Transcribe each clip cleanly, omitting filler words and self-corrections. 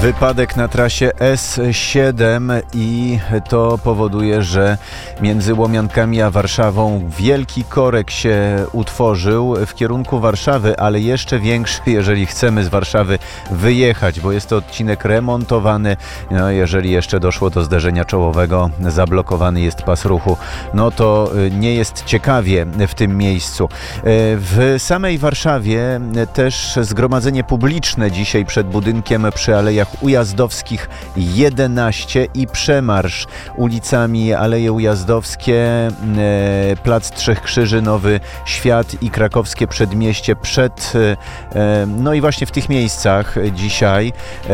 Wypadek na trasie S7 i to powoduje, że między Łomiankami a Warszawą wielki korek się utworzył w kierunku Warszawy, ale jeszcze większy, jeżeli chcemy z Warszawy wyjechać, bo jest to odcinek remontowany. No, jeżeli jeszcze doszło do zderzenia czołowego, zablokowany jest pas ruchu, no to nie jest ciekawie w tym miejscu. W samej Warszawie też zgromadzenie publiczne dzisiaj przed budynkiem przy Alejach Ujazdowskich 11 i przemarsz ulicami Aleje Ujazdowskie, Plac Trzech Krzyży, Nowy Świat i Krakowskie Przedmieście no i właśnie w tych miejscach dzisiaj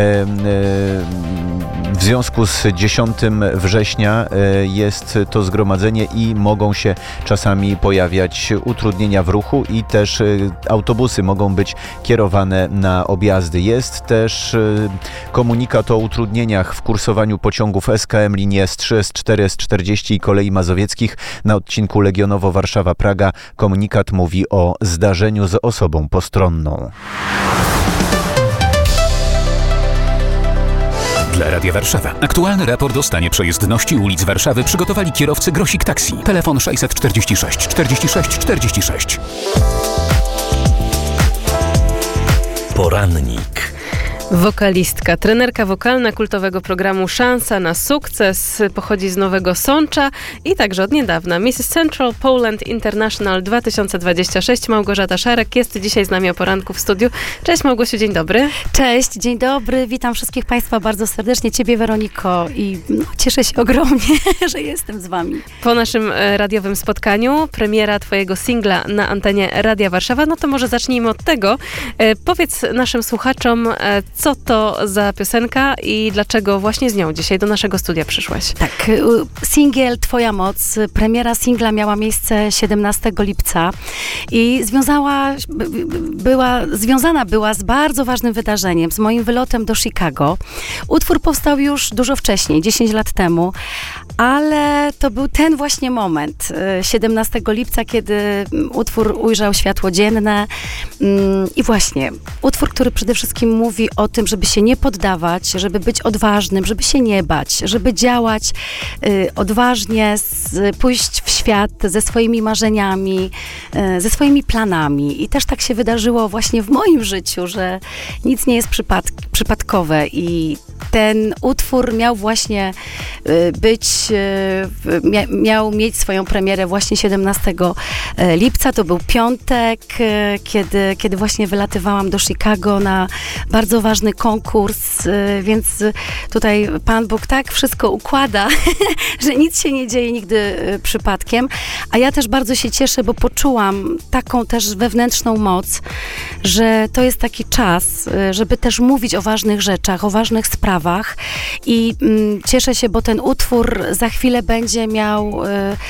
w związku z 10 września jest to zgromadzenie i mogą się czasami pojawiać utrudnienia w ruchu i też autobusy mogą być kierowane na objazdy. Jest też komunikat o utrudnieniach w kursowaniu pociągów SKM linii S3, S4, S40 i kolei mazowieckich na odcinku Legionowo-Warszawa-Praga. Komunikat mówi o zdarzeniu z osobą postronną. Dla Radia Warszawa. Aktualny raport o stanie przejezdności ulic Warszawy przygotowali kierowcy Grosik Taxi. Telefon 646 46 46. Porannik. Wokalistka, trenerka wokalna kultowego programu Szansa na sukces, pochodzi z Nowego Sącza i także od niedawna Mrs. Central Poland International 2026. Małgorzata Szarek jest dzisiaj z nami o poranku w studiu. Cześć Małgosiu, dzień dobry. Cześć, dzień dobry, witam wszystkich Państwa bardzo serdecznie, Ciebie Weroniko i cieszę się ogromnie, że jestem z Wami. Po naszym radiowym spotkaniu, premiera Twojego singla na antenie Radia Warszawa, no to może zacznijmy od tego. Powiedz naszym słuchaczom, co to za piosenka i dlaczego właśnie z nią dzisiaj do naszego studia przyszłaś? Tak, singiel Twoja moc, premiera singla miała miejsce 17 lipca i związana była z bardzo ważnym wydarzeniem, z moim wylotem do Chicago. Utwór powstał już dużo wcześniej, 10 lat temu, ale to był ten właśnie moment, 17 lipca, kiedy utwór ujrzał światło dzienne i właśnie utwór, który przede wszystkim mówi o tym, żeby się nie poddawać, żeby być odważnym, żeby się nie bać, żeby działać odważnie, pójść w świat ze swoimi marzeniami, ze swoimi planami. I też tak się wydarzyło właśnie w moim życiu, że nic nie jest przypadkowe i ten utwór miał właśnie miał mieć swoją premierę właśnie 17 lipca. To był piątek, kiedy właśnie wylatywałam do Chicago na bardzo ważny konkurs, więc tutaj Pan Bóg tak wszystko układa, że nic się nie dzieje nigdy przypadkiem. A ja też bardzo się cieszę, bo poczułam taką też wewnętrzną moc, że to jest taki czas, żeby też mówić o ważnych rzeczach, o ważnych sprawach i cieszę się, bo ten utwór za chwilę będzie miał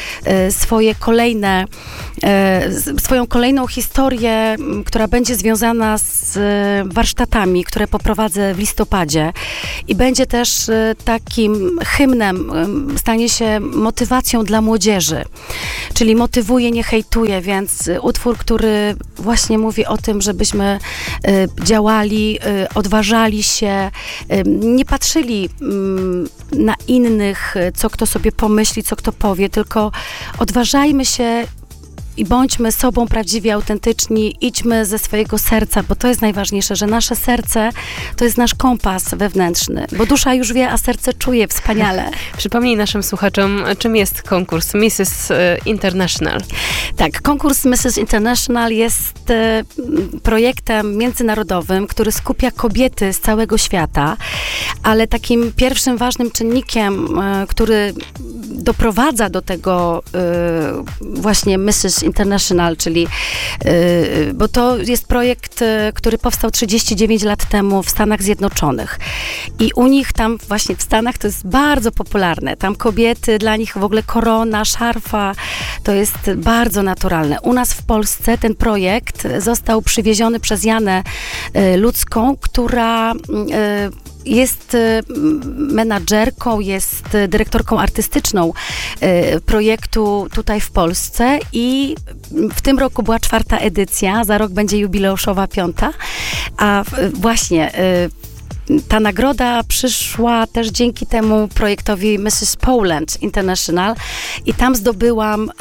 swoją kolejną historię, która będzie związana z warsztatami, które poprowadzę w listopadzie i będzie też takim hymnem, stanie się motywacją dla młodzieży, czyli motywuje, nie hejtuje, więc utwór, który właśnie mówi o tym, żebyśmy działali, odważali się, nie patrzyli na innych, co kto sobie pomyśli, co kto powie, tylko odważajmy się i bądźmy sobą prawdziwie autentyczni, idźmy ze swojego serca, bo to jest najważniejsze, że nasze serce to jest nasz kompas wewnętrzny, bo dusza już wie, a serce czuje wspaniale. Przypomnij naszym słuchaczom, czym jest konkurs Mrs. International. Tak, konkurs Mrs. International jest projektem międzynarodowym, który skupia kobiety z całego świata, ale takim pierwszym ważnym czynnikiem, który doprowadza do tego właśnie Mrs. International, czyli bo to jest projekt, który powstał 39 lat temu w Stanach Zjednoczonych i u nich tam właśnie w Stanach to jest bardzo popularne. Tam kobiety, dla nich w ogóle korona, szarfa, to jest bardzo naturalne. U nas w Polsce ten projekt został przywieziony przez Janę Ludzką, która jest menadżerką, jest dyrektorką artystyczną projektu tutaj w Polsce i w tym roku była 4. edycja, za rok będzie jubileuszowa 5. A właśnie ta nagroda przyszła też dzięki temu projektowi Mrs. Poland International i tam zdobyłam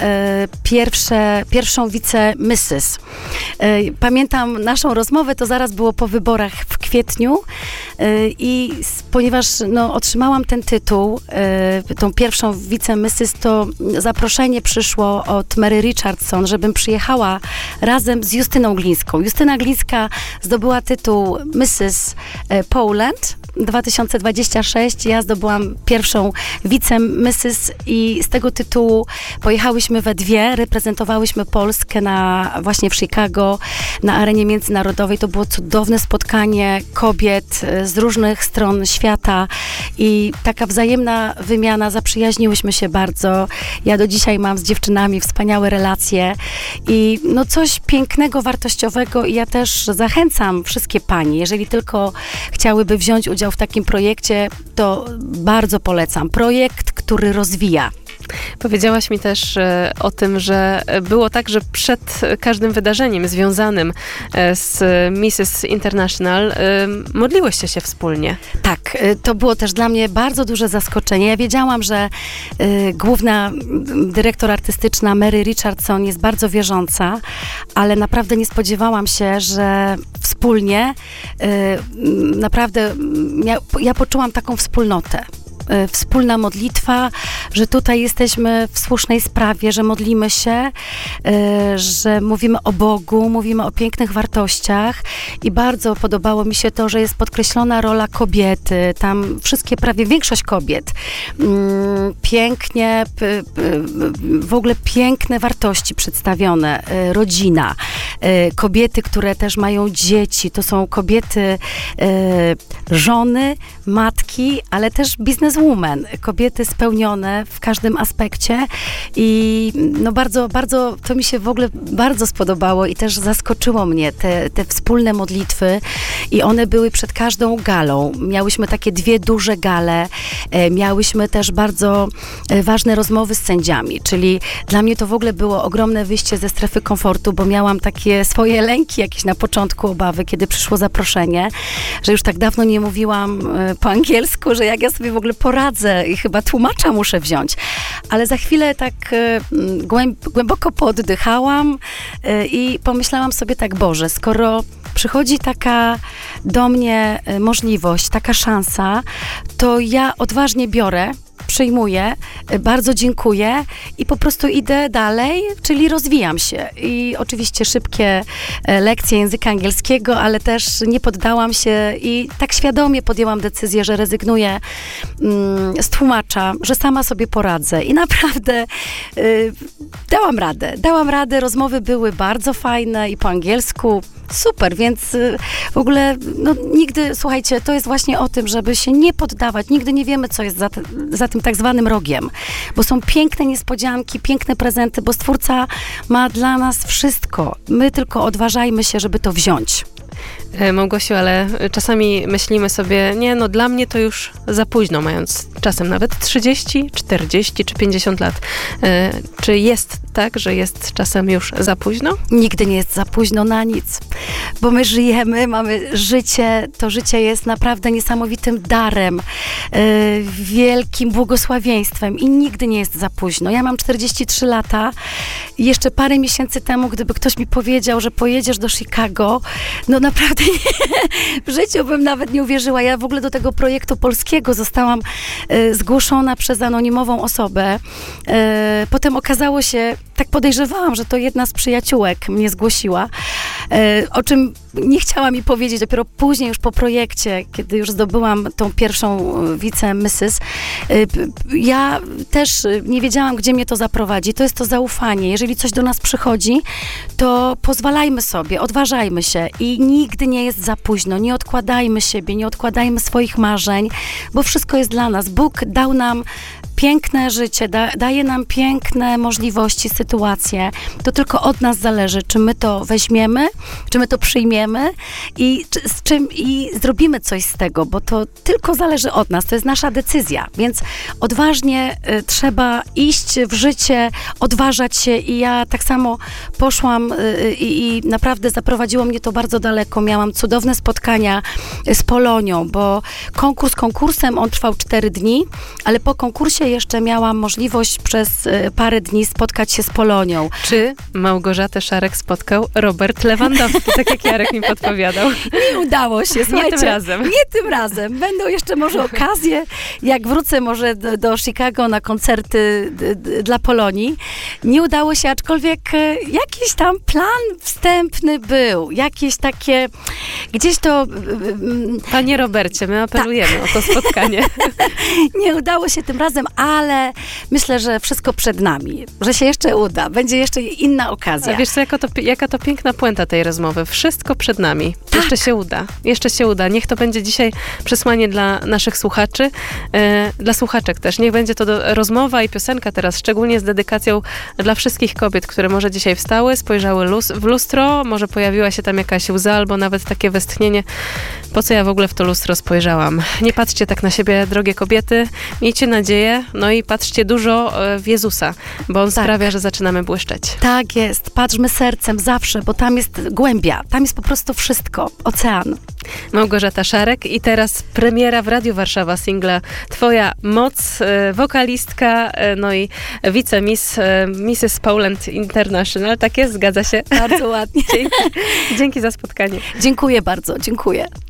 pierwszą wice-Mrs. Pamiętam naszą rozmowę, to zaraz było po wyborach w kwietniu i ponieważ otrzymałam ten tytuł, tą pierwszą wice-Mrs., to zaproszenie przyszło od Mary Richardson, żebym przyjechała razem z Justyną Glińską. Justyna Glińska zdobyła tytuł Mrs. Poland 2026. Ja zdobyłam pierwszą wice-Mrs. i z tego tytułu pojechałyśmy we dwie, reprezentowałyśmy Polskę właśnie w Chicago, na arenie międzynarodowej. To było cudowne spotkanie kobiet z różnych stron świata i taka wzajemna wymiana, zaprzyjaźniłyśmy się bardzo. Ja do dzisiaj mam z dziewczynami wspaniałe relacje i coś pięknego, wartościowego i ja też zachęcam wszystkie panie, jeżeli tylko chciałyby wziąć udział w takim projekcie, to bardzo polecam. Projekt, który rozwija. Powiedziałaś mi też o tym, że było tak, że przed każdym wydarzeniem związanym z Mrs. International modliłyście się wspólnie. Tak, to było też dla mnie bardzo duże zaskoczenie. Ja wiedziałam, że główna dyrektor artystyczna Mary Richardson jest bardzo wierząca, ale naprawdę nie spodziewałam się, że wspólnie naprawdę ja poczułam taką wspólnotę. Wspólna modlitwa, że tutaj jesteśmy w słusznej sprawie, że modlimy się, że mówimy o Bogu, mówimy o pięknych wartościach i bardzo podobało mi się to, że jest podkreślona rola kobiety, tam prawie większość kobiet, pięknie, w ogóle piękne wartości przedstawione, rodzina, kobiety, które też mają dzieci, to są kobiety, żony, matki, ale też bizneswoman, kobiety spełnione w każdym aspekcie i bardzo, bardzo, to mi się w ogóle bardzo spodobało i też zaskoczyło mnie te wspólne modlitwy i one były przed każdą galą. Miałyśmy takie dwie duże gale, miałyśmy też bardzo ważne rozmowy z sędziami, czyli dla mnie to w ogóle było ogromne wyjście ze strefy komfortu, bo miałam takie swoje lęki jakieś na początku, obawy, kiedy przyszło zaproszenie, że już tak dawno nie mówiłam po angielsku, że jak ja sobie w ogóle poradzę i chyba tłumacza muszę wziąć. Ale za chwilę tak głęboko pooddychałam i pomyślałam sobie tak, Boże, skoro przychodzi taka do mnie możliwość, taka szansa, to ja odważnie biorę, przyjmuję, bardzo dziękuję i po prostu idę dalej, czyli rozwijam się. I oczywiście szybkie lekcje języka angielskiego, ale też nie poddałam się i tak świadomie podjęłam decyzję, że rezygnuję z tłumacza, że sama sobie poradzę. I naprawdę dałam radę. Rozmowy były bardzo fajne i po angielsku. Super, więc w ogóle nigdy, słuchajcie, to jest właśnie o tym, żeby się nie poddawać. Nigdy nie wiemy, co jest za tym tak zwanym rogiem, bo są piękne niespodzianki, piękne prezenty, bo Stwórca ma dla nas wszystko. My tylko odważajmy się, żeby to wziąć. Małgosiu, ale czasami myślimy sobie, dla mnie to już za późno, mając czasem nawet 30, 40 czy 50 lat. Czy jest tak, że jest czasem już za późno? Nigdy nie jest za późno na nic, bo my żyjemy, mamy życie, to życie jest naprawdę niesamowitym darem, wielkim błogosławieństwem i nigdy nie jest za późno. Ja mam 43 lata i jeszcze parę miesięcy temu, gdyby ktoś mi powiedział, że pojedziesz do Chicago, naprawdę w życiu bym nawet nie uwierzyła. Ja w ogóle do tego projektu polskiego zostałam zgłoszona przez anonimową osobę. Potem okazało się, tak podejrzewałam, że to jedna z przyjaciółek mnie zgłosiła, o czym nie chciała mi powiedzieć. Dopiero później, już po projekcie, kiedy już zdobyłam tą pierwszą wice-Mrs., ja też nie wiedziałam, gdzie mnie to zaprowadzi. To jest to zaufanie. Jeżeli coś do nas przychodzi, to pozwalajmy sobie, odważajmy się i nigdy nie jest za późno. Nie odkładajmy siebie, nie odkładajmy swoich marzeń, bo wszystko jest dla nas. Bóg dał nam piękne życie, daje nam piękne możliwości, sytuacje. To tylko od nas zależy, czy my to weźmiemy, czy my to przyjmiemy i zrobimy coś z tego, bo to tylko zależy od nas, to jest nasza decyzja, więc odważnie trzeba iść w życie, odważać się i ja tak samo poszłam i naprawdę zaprowadziło mnie to bardzo daleko. Miałam cudowne spotkania z Polonią, bo konkursem, on trwał 4 dni, ale po konkursie jeszcze miałam możliwość przez parę dni spotkać się z Polonią. Czy Małgorzatę Szarek spotkał Robert Lewandowski, tak jak Jarek mi podpowiadał? Nie udało się, słuchajcie. Nie tym razem. Nie tym razem. Będą jeszcze może okazje, jak wrócę może do Chicago na koncerty dla Polonii. Nie udało się, aczkolwiek jakiś tam plan wstępny był. Jakieś takie, gdzieś to... Panie Robercie, my apelujemy o to spotkanie. Nie udało się tym razem, ale myślę, że wszystko przed nami. Że się jeszcze uda. Będzie jeszcze inna okazja. A wiesz co, jaka to piękna puenta tej rozmowy. Wszystko przed nami. Tak. Jeszcze się uda. Jeszcze się uda. Niech to będzie dzisiaj przesłanie dla naszych słuchaczy, dla słuchaczek też. Niech będzie to rozmowa i piosenka teraz, szczególnie z dedykacją dla wszystkich kobiet, które może dzisiaj wstały, spojrzały w lustro, może pojawiła się tam jakaś łza, albo nawet takie westchnienie. Po co ja w ogóle w to lustro spojrzałam? Nie patrzcie tak na siebie, drogie kobiety. Miejcie nadzieję, no i patrzcie dużo w Jezusa, bo On sprawia, że zaczynamy błyszczeć. Tak jest. Patrzmy sercem zawsze, bo tam jest głębia. Tam jest po prostu wszystko. Ocean. Małgorzata Szarek i teraz premiera w Radiu Warszawa singla Twoja moc, wokalistka, no i Mrs. Poland International. Tak jest, zgadza się? Bardzo ładnie. Dzięki za spotkanie. Dziękuję bardzo, dziękuję.